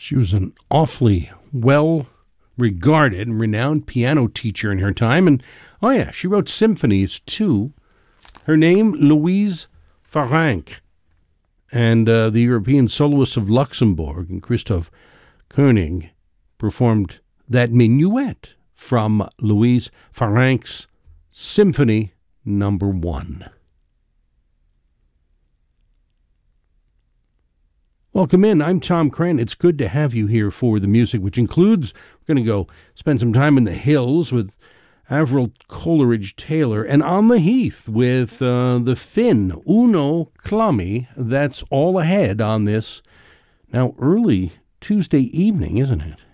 She was an awfully well-regarded and renowned piano teacher in her time. And, she wrote symphonies, too. Her name, Louise Farank. And the European soloists of Luxembourg and Christoph Koenig performed that minuet from Louise Farank's Symphony No. 1. Welcome in. I'm Tom Crenn. It's good to have you here for the music, which includes, we're going to go spend some time in the hills with Avril Coleridge-Taylor, and on the heath with the Finn, Uno Clummy. That's all ahead on this now early Tuesday evening, isn't it?